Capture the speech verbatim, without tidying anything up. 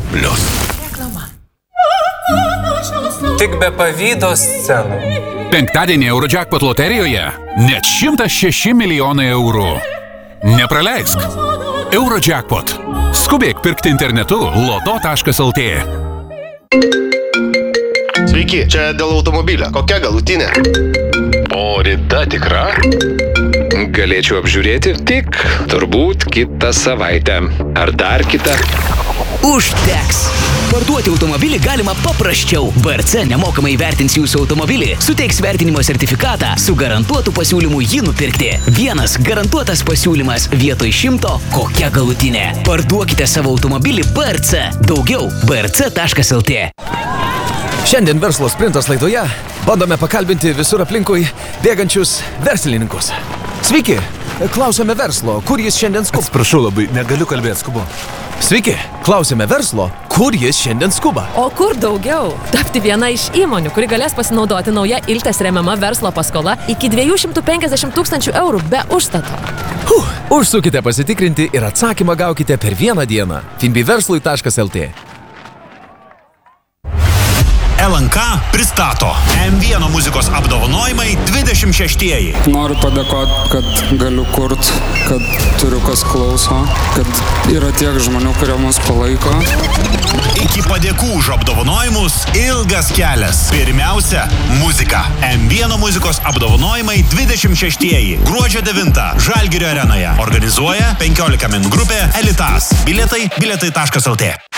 Plius. Reklama. Tik be pavydo scenų. Penktadienį Eurojackpot loterijoje net šimtas šeši milijonai eurų. Nepraleisk. Eurojackpot. Skubėk pirkti internetu loto taškas lt. Sveiki, čia dėl automobilio. Kokia galutinė? O rida tikra? Galėčiau apžiūrėti tik turbūt kitą savaitę. Ar dar kitą? Užteks. Parduoti automobilį galima paprasčiau. B R C nemokamai vertins jūsų automobilį, suteiks vertinimo sertifikatą su garantuotu pasiūlymu jį nupirkti. Vienas garantuotas pasiūlymas vietoj šimto, kokia galutinė. Parduokite savo automobilį B R C. Daugiau B R C taškas lt. Šiandien Verslo sprintas laidoje bandome pakalbinti visur aplinkui bėgančius verslininkus. Sveiki, klausėme verslo, kur jis šiandien skuba. Atsiprašau labai, negaliu kalbėti, skubu. Sveiki, klausėme verslo, kur jis šiandien skuba. O kur daugiau? Tapti viena iš įmonių, kuri galės pasinaudoti nauja Iltės remiama verslo paskola iki dviejų šimtų penkiasdešimt tūkstančių eurų be užstato. Huh, užsukite pasitikrinti ir atsakymą gaukite per vieną dieną. finbiverslui taškas lt. L N K pristato M vieno muzikos apdovanojimai dvidešimt šeštieji. Noriu padėkoti, kad galiu kurt, kad turiu kas klauso, kad yra tiek žmonių, kurie mus palaiko. Iki padėkų už apdovanojimus ilgas kelias. Pirmiausia, muzika. M vieno muzikos apdovanojimai dvidešimt šeštieji. Gruodžio devintą Žalgirio arenoje. Organizuoja penkiolika min grupė Elitas. Bilietai bilietai taškas lt.